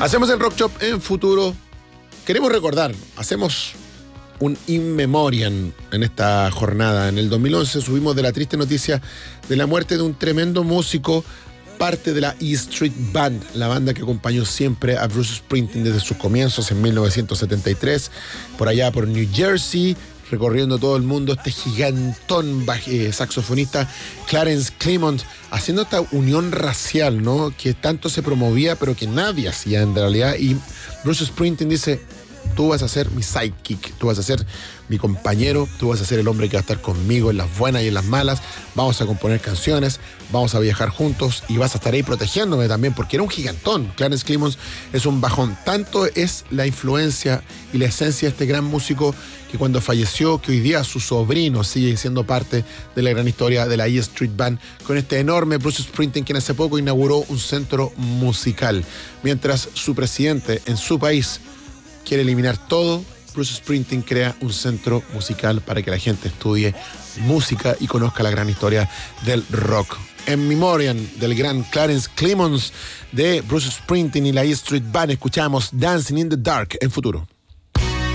Hacemos el Rock Shop en futuro. Queremos recordar, hacemos un in memoriam en esta jornada. En el 2011 subimos de la triste noticia de la muerte de un tremendo músico, parte de la E Street Band, la banda que acompañó siempre a Bruce Springsteen desde sus comienzos en 1973, por allá por New Jersey, recorriendo todo el mundo, este gigantón saxofonista Clarence Clemons, haciendo esta unión racial, ¿no? Que tanto se promovía, pero que nadie hacía en realidad. Y Bruce Springsteen dice: tú vas a ser mi sidekick, tú vas a ser mi compañero, tú vas a ser el hombre que va a estar conmigo en las buenas y en las malas, vamos a componer canciones, vamos a viajar juntos y vas a estar ahí protegiéndome también, porque era un gigantón. Clarence Clemons es un bajón. Tanto es la influencia y la esencia de este gran músico que cuando falleció, que hoy día su sobrino sigue siendo parte de la gran historia de la E Street Band, con este enorme Bruce Springsteen, quien hace poco inauguró un centro musical. Mientras su presidente en su país quiere eliminar todo, Bruce Springsteen crea un centro musical para que la gente estudie música y conozca la gran historia del rock. En memoriam del gran Clarence Clemons, de Bruce Springsteen y la E Street Band, escuchamos Dancing in the Dark en futuro.